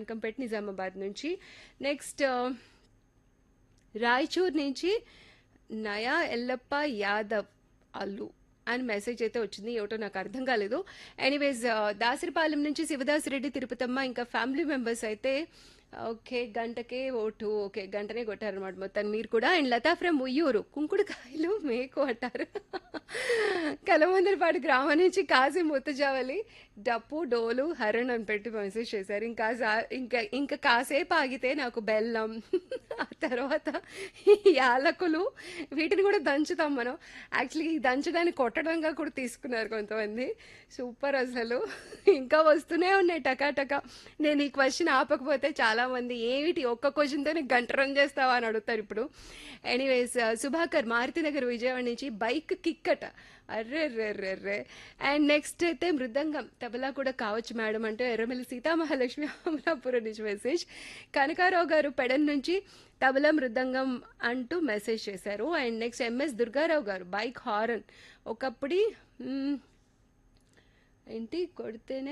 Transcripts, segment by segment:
అంకంపేట్ నిజామాబాద్ నుంచి. నెక్స్ట్ రాయచూర్ నుంచి నయా ఎల్లప్ప యాదవ్ అల్లు అని మెసేజ్ అయితే వచ్చింది. ఏమిటో నాకు అర్థం కాలేదు. ఎనీవేస్ దాసరిపాలెం నుంచి శివదాసిరెడ్డి తిరుపతమ్మ ఇంకా ఫ్యామిలీ మెంబర్స్ అయితే ఓకే గంటకే ఓటు ఓకే గంటనే కొట్టారనమాట మొత్తాన్ని మీరు కూడా. అండ్ లతా ఫ్రమ్ ఉయ్యూరు కుంకుడుకాయలు మేకు అంటారు. కలమందరపాడు గ్రామం నుంచి కాసి ముత్తజావలి డప్పు డోలు హరణ్ అని పెట్టి మెసేజ్ చేశారు. ఇంకా కాసేపు ఆగితే నాకు బెల్లం ఆ తర్వాత యాలకులు వీటిని కూడా దంచుతాం మనం. యాక్చువల్లీ దంచడానికి కొట్టడంగా కూడా తీసుకున్నారు కొంతమంది. సూపర్ అసలు. ఇంకా వస్తూనే ఉన్నాయి టకాటకా. నేను ఈ క్వశ్చన్ ఆపకపోతే చాలా మంది ఏమిటి ఒక్క క్వశ్చన్తోనే గంట రన్ చేస్తావా అని అడుగుతారు ఇప్పుడు. ఎనీవేస్ సుభాకర్ మారుతినగర్ విజయవాడ నుంచి బైక్ కిక్కట అర్రెర్రెర్రెర్రే. అండ్ నెక్స్ట్ అయితే మృదంగం తబలా కూడా కావచ్చు మేడం అంటూ ఎర్రమల్లి సీతామహాలక్ష్మి అమలాపురం నుంచి మెసేజ్. కనకారావు గారు పెడన్ నుంచి తబలా మృదంగం అంటూ మెసేజ్ చేశారు. అండ్ నెక్స్ట్ ఎంఎస్ దుర్గారావు గారు బైక్ హారన్ ఒకప్పుడు ఏంటి కొడితేనే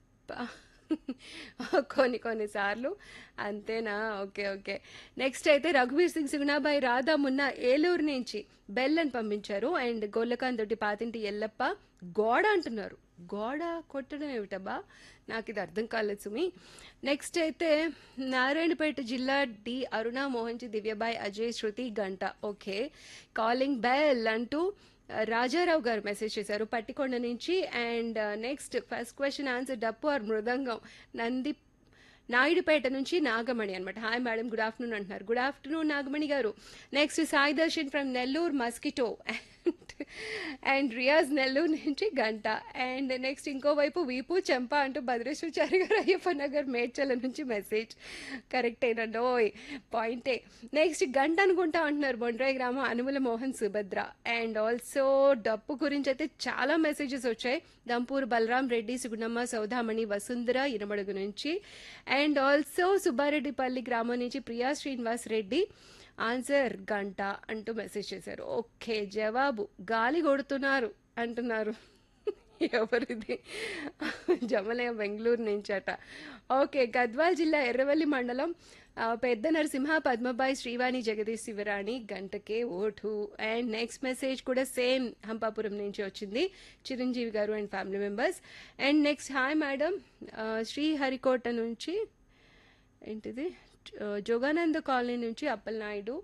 కొన్నిసార్లు అంతేనా. Okay okay. నెక్స్ట్ అయితే రఘువీర్ సింగ్ సుగుణాబాయి రాధా మున్న ఏలూరు నుంచి బెల్ అని పంపించారు. అండ్ గొల్లకాన్ తోటి పాతింటి ఎల్లప్ప గోడ అంటున్నారు. గోడ కొట్టడం ఏమిటబ్బా నాకు ఇది అర్థం కాలేదు సుమి. నెక్స్ట్ అయితే నారాయణపేట జిల్లా డి అరుణ మోహన్జీ దివ్యబాయ్ అజయ్ శృతి గంట ఓకే కాలింగ్ బెల్ అంటూ రాజారావు గారు మెసేజ్ చేశారు పట్టికొండ నుంచి. And next first question answer డప్పు ఆర్ మృదంగం నాయుడుపేట నుంచి నాగమణి అనమాట. హాయ్ మేడం గుడ్ ఆఫ్టర్నూన్ అంటున్నారు. గుడ్ ఆఫ్టర్నూన్ నాగమణి గారు. Next Sai Darshan from Nellore mosquito and Riyaz Nellore నుంచి గంట. అండ్ నెక్స్ట్ ఇంకోవైపు వీపు చెంప అంటూ భద్రేశ్వరచారి గారు అయ్యప్ప నగర్ మేడ్చల నుంచి మెసేజ్. కరెక్టేనండి ఓయ్ పాయింటే. నెక్స్ట్ గంట అనుకుంటా అంటున్నారు బొండ్రాయి గ్రామం అనుముల మోహన్ సుభద్ర. అండ్ ఆల్సో డప్పు గురించి అయితే చాలా మెసేజెస్ వచ్చాయి. దంపూర్ బలరాం రెడ్డి సుగుణమ్మ సౌదామణి వసుంధర ఇనమడుగు నుంచి. అండ్ ఆల్సో సుబ్బారెడ్డిపల్లి గ్రామం నుంచి ప్రియా శ్రీనివాస్ రెడ్డి ఆన్సర్ గంట అంటూ మెసేజ్ చేశారు. ఓకే జవాబు గాలి కొడుతున్నారు అంటున్నారు. ఎవరిది జమలయ బెంగళూరు నుంచి అట. ఓకే గద్వాల్ జిల్లా ఎర్రవల్లి మండలం పెద్ద Narasimha Padmabai Srivani Jagadish Shivarani గంటకే vote. And next message కూడా సేమ్ హంపాపురం నుంచి వచ్చింది చిరంజీవి గారు and family members. And next hi madam Sriharikota నుంచి ఏంటిది జోగానంద కాలనీ నుంచి అప్పలనాయుడు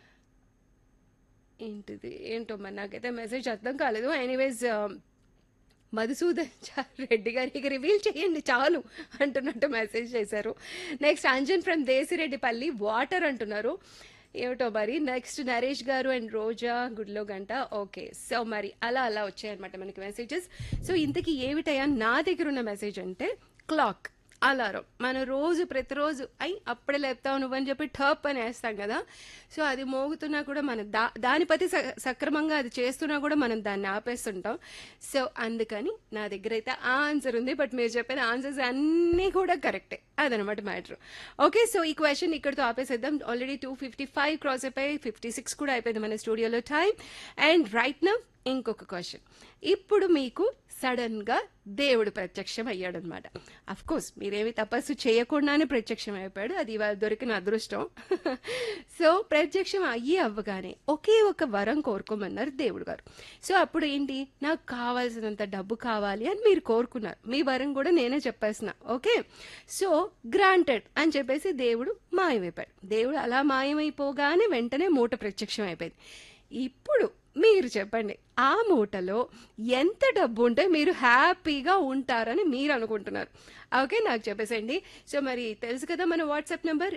ఏంటో మరి నాకైతే మెసేజ్ అర్థం కాలేదు. ఎనీవేస్ మధుసూదన్ రెడ్డి గారికి రివీల్ చేయండి చాలు అంటున్నట్టు మెసేజ్ చేశారు. Next Anjan from Desireddipalli water అంటున్నారు. ఏమిటో మరి. నెక్స్ట్ నరేష్ గారు అండ్ రోజా గుడిలో గంట ఓకే. సో మరి అలా వచ్చాయన్నమాట మనకి మెసేజెస్. సో ఇంతకీ ఏమిటయా నా దగ్గర ఉన్న మెసేజ్ అంటే క్లాక్ అలారం. మనం ప్రతిరోజు అప్పుడే లేపుతావు నువ్వని చెప్పి టప్ అని వేస్తాం కదా. సో అది మోగుతున్నా కూడా మనం దాని పతి సక్రమంగా అది చేస్తున్నా కూడా మనం దాన్ని ఆపేస్తుంటాం. సో అందుకని నా దగ్గర అయితే ఆ ఆన్సర్ ఉంది. బట్ మీరు చెప్పిన ఆన్సర్స్ అన్నీ కూడా కరెక్టే అదనమాట మ్యాటర్. ఓకే సో ఈ క్వశ్చన్ ఇక్కడితో ఆపేసేద్దాం. ఆల్రెడీ 2:55 క్రాస్ అయిపోయి 56 కూడా అయిపోయింది మన స్టూడియోలో టైం. అండ్ రైట్ నౌ ఇంకొక క్వశ్చన్. ఇప్పుడు మీకు సడన్ గా దేవుడు ప్రత్యక్షం అయ్యాడనమాట. అఫ్ కోర్స్ మీరేమి తపస్సు చేయకుండానే ప్రత్యక్షం అయిపోయాడు. అది ఇవాళ దొరికిన అదృష్టం. సో ప్రత్యక్షం అవ్వగానే ఒకే ఒక వరం కోరుకోమన్నారు దేవుడు గారు. సో అప్పుడు ఏంటి నాకు కావాల్సినంత డబ్బు కావాలి అని మీరు కోరుకున్నారు. మీ వరం కూడా నేనే చెప్పేసిన ఓకే. సో గ్రాంటెడ్ అని చెప్పేసి దేవుడు మాయమైపోయాడు. దేవుడు అలా మాయమైపోగానే వెంటనే మూట ప్రత్యక్షం అయిపోయింది. ఇప్పుడు మీరు చెప్పండి ఆ మూటలో ఎంత డబ్బు ఉంటే మీరు హ్యాపీగా ఉంటారని మీరు అనుకుంటున్నారు. ఓకే నాకు చెప్పేసండి. సో మరి తెలుసు కదా మన వాట్సాప్ నెంబర్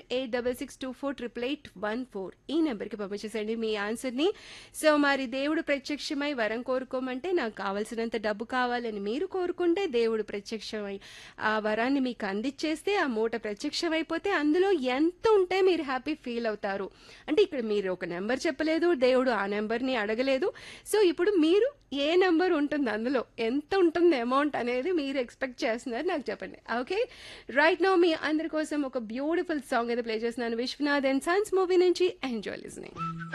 8662488814 ఈ నెంబర్కి పంపించేసండి మీ ఆన్సర్ని. సో మరి దేవుడు ప్రత్యక్షమై వరం కోరుకోమంటే నాకు కావాల్సినంత డబ్బు కావాలని మీరు కోరుకుంటే దేవుడు ప్రత్యక్షమై ఆ వరాన్ని మీకు అందించేస్తే ఆ మూట ప్రత్యక్షమైపోతే అందులో ఎంత ఉంటే మీరు హ్యాపీ ఫీల్ అవుతారు అంటే ఇక్కడ మీరు ఒక నెంబర్ చెప్పలేదు, దేవుడు ఆ నెంబర్ని అడగలేదు. సో ఇప్పుడు మీరు ఏ నెంబర్ ఉంటుంది అందులో ఎంత ఉంటుంది అమౌంట్ అనేది మీరు ఎక్స్పెక్ట్ చేస్తున్నారు నాకు చెప్పండి. ఓకే రైట్ నౌ మీ అందరి కోసం ఒక బ్యూటిఫుల్ సాంగ్ అయితే ప్లే చేస్తున్నాను విశ్వనాథ్ అండ్ సన్స్ మూవీ నుంచి. Enjoy listening.